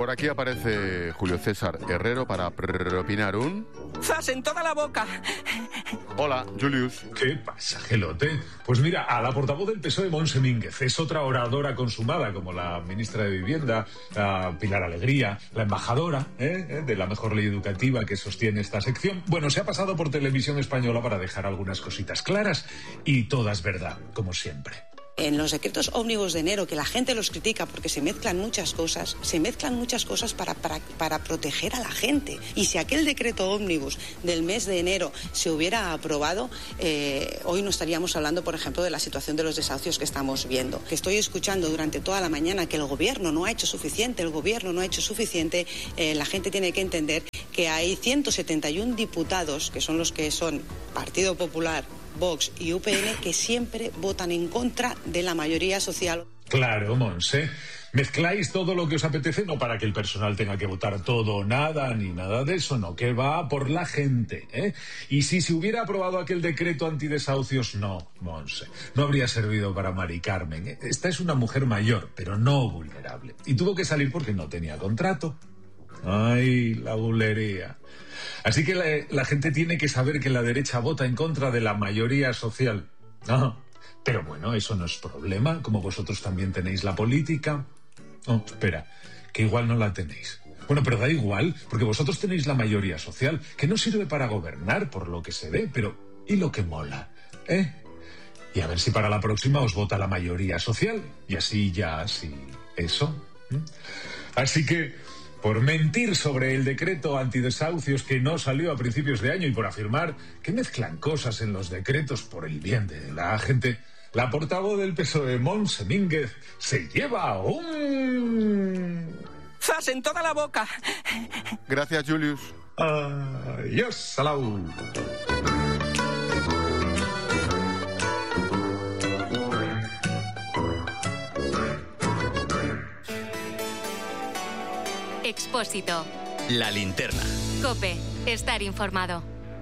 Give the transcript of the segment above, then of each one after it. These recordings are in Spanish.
Por aquí aparece Julio César Herrero para propinar un... ¡Zas en toda la boca! Hola, Julius. ¿Qué pasa, gelote? Pues mira, a la portavoz del PSOE, Montse Mínguez, es otra oradora consumada, como la ministra de Vivienda, Pilar Alegría, la embajadora de la mejor ley educativa que sostiene esta sección. Bueno, se ha pasado por Televisión Española para dejar algunas cositas claras y todas verdad, como siempre. En los decretos ómnibus de enero, que la gente los critica porque se mezclan muchas cosas para proteger a la gente. Y si aquel decreto ómnibus del mes de enero se hubiera aprobado, hoy no estaríamos hablando, por ejemplo, de la situación de los desahucios que estamos viendo. Que estoy escuchando durante toda la mañana que el gobierno no ha hecho suficiente, la gente tiene que entender que hay 171 diputados, que son los que son Partido Popular, Vox y UPN, que siempre votan en contra de la mayoría social. Claro, Montse. Mezcláis todo lo que os apetece, no para que el personal tenga que votar todo o nada, ni nada de eso, no, que va por la gente, ¿eh? Y si se hubiera aprobado aquel decreto antidesahucios, no, Montse, no habría servido para Mari Carmen, ¿eh? Esta es una mujer mayor, pero no vulnerable. Y tuvo que salir porque no tenía contrato. Ay, la bulería. Así que la gente tiene que saber que la derecha vota en contra de la mayoría social. No, pero bueno, eso no es problema, como vosotros también tenéis la política. Oh, espera, que igual no la tenéis. Bueno, pero da igual, porque vosotros tenéis la mayoría social, que no sirve para gobernar, por lo que se ve, pero ¿y lo que mola? Y a ver si para la próxima os vota la mayoría social, y así ya, así, eso. Así que... por mentir sobre el decreto antidesahucios que no salió a principios de año y por afirmar que mezclan cosas en los decretos por el bien de la gente, la portavoz del PSOE, Montse Mínguez, se lleva un... ¡zas en toda la boca! Gracias, Julius. Adiós, Salau. Expósito. La linterna. COPE. Estar informado.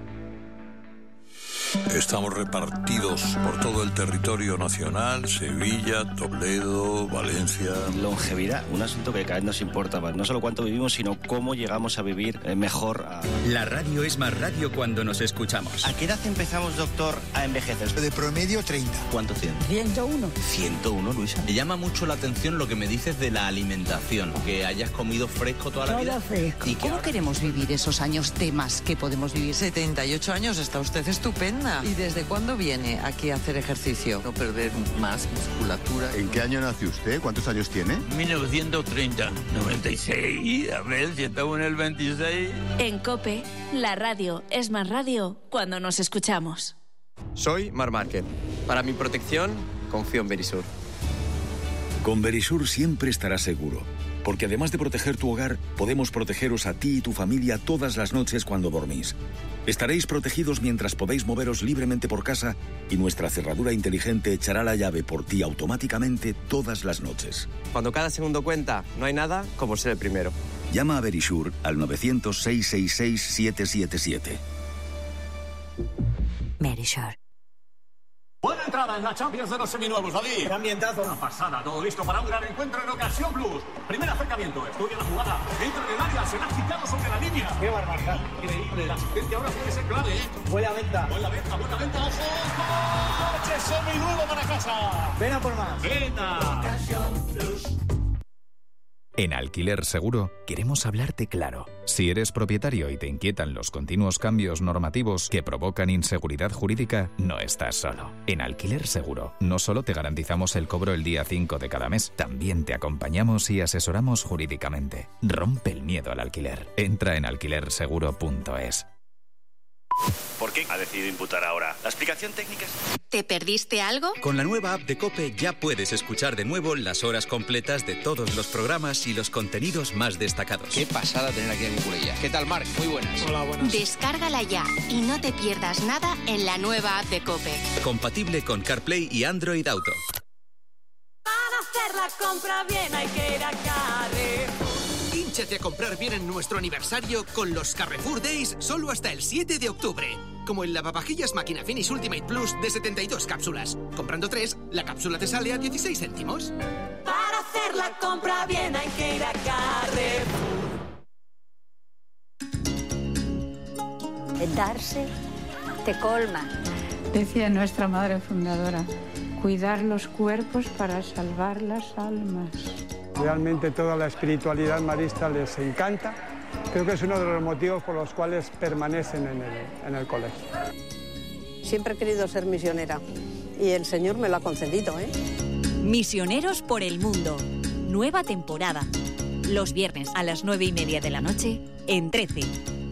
Estamos repartidos por todo el territorio nacional, Sevilla, Toledo, Valencia. Longevidad, un asunto que cada vez nos importa más. No solo cuánto vivimos, sino cómo llegamos a vivir mejor. La radio es más radio cuando nos escuchamos. ¿A qué edad empezamos, doctor, a envejecer? De promedio 30. ¿Cuánto 100? 101. 101, Luisa. Me llama mucho la atención lo que me dices de la alimentación, que hayas comido fresco toda la vida. Fresco. ¿Y cómo queremos vivir esos años de más que podemos vivir? 78 años, está usted estupenda. ¿Y desde cuándo viene aquí a hacer ejercicio? No perder más musculatura. ¿En qué año nació usted? ¿Cuántos años tiene? 1930. 96. A ver si estamos en el 26. En COPE, la radio es más radio cuando nos escuchamos. Soy Marc Márquez. Para mi protección, confío en Verisur. Con Verisur siempre estarás seguro, porque además de proteger tu hogar, podemos protegeros a ti y tu familia todas las noches cuando dormís. Estaréis protegidos mientras podéis moveros libremente por casa y nuestra cerradura inteligente echará la llave por ti automáticamente todas las noches. Cuando cada segundo cuenta, no hay nada como ser el primero. Llama a Verisur al 900-666-777. Verisur. Buena entrada en la Champions de los seminuevos, David. ¡Qué ambientazo! Una pasada, todo listo para un gran encuentro en Ocasión Plus. Primer acercamiento, estudia la jugada, entra en el área, será quitado sobre la línea. ¡Qué barbaridad! Increíble, la asistencia ahora puede ser clave, ¿eh? Buena venta, ojo. ¡Coche seminuevo para casa! ¡Ven a por más! ¡Venga! Ocasión Plus. En Alquiler Seguro queremos hablarte claro. Si eres propietario y te inquietan los continuos cambios normativos que provocan inseguridad jurídica, no estás solo. En Alquiler Seguro no solo te garantizamos el cobro el día 5 de cada mes, también te acompañamos y asesoramos jurídicamente. Rompe el miedo al alquiler. Entra en alquilerseguro.es. ¿Por qué ha decidido imputar ahora? ¿La explicación técnica es...? ¿Te perdiste algo? Con la nueva app de COPE ya puedes escuchar de nuevo las horas completas de todos los programas y los contenidos más destacados. Qué pasada tener aquí a mi culella. ¿Qué tal, Marc? Muy buenas. Hola, buenas. Descárgala ya y no te pierdas nada en la nueva app de COPE. Compatible con CarPlay y Android Auto. Para hacer la compra bien hay que ir a Carrefour. Hínchate a comprar bien en nuestro aniversario con los Carrefour Days solo hasta el 7 de octubre. Como el lavavajillas Máquina Finish Ultimate Plus de 72 cápsulas. Comprando 3, la cápsula te sale a 16 céntimos. Para hacer la compra bien hay que ir a Carrefour. darse te colma. Decía nuestra madre fundadora, cuidar los cuerpos para salvar las almas. Realmente toda la espiritualidad marista les encanta. Creo que es uno de los motivos por los cuales permanecen en el colegio. Siempre he querido ser misionera y el Señor me lo ha concedido, ¿eh? Misioneros por el mundo. Nueva temporada. Los viernes a las 9:30 de la noche en 13.